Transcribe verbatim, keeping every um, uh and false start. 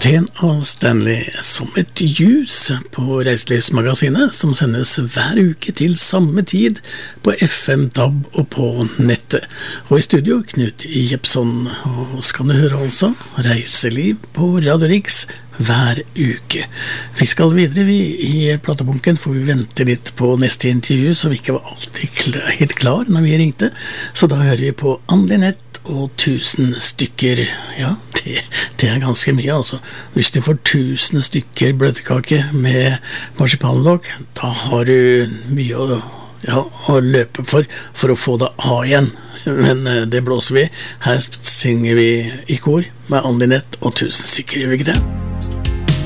Kaptein og Stanley som et ljus på Reiselivsmagasinet, som sendes hver uke til samme tid på F M, D A B og på nettet. Og i studio Knut Jepson, og skal du høre altså Reiseliv på Radio Riks hver uke. Vi skal videre vi, i platebunken, for vi venter litt på neste intervju, så vi ikke var alltid klar, helt klar når vi ringte. Så da hører vi på Anlinett og tusen stykker. Ja, det, det er ganske mye altså. Hvis du får tusen stykker bløtkake med marsipanlokk, da har du mye å, ja, å løpe for for å få det av igjen. Men det blåser vi. Her synger vi i kor med Anlinett og tusen stykker, gjør vi ikke det?